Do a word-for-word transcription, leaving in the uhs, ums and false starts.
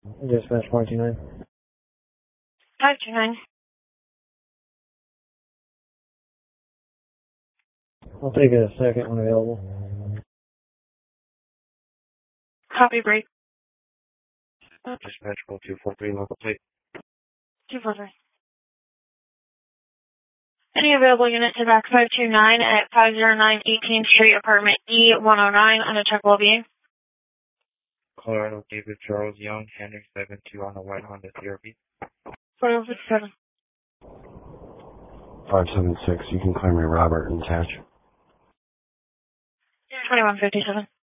Dispatch five two nine. five two nine. I'll take a second when available. Copy break. Dispatch call two four three, local plate. two four three. Any available unit to back five two nine at five oh nine eighteenth Street, apartment E one oh nine, uncheckable view. Colorado David Charles Young, Henry seven two on the white Honda C R V. four oh seven. five seven six, you can call me Robert and attach. twenty-one fifty-seven.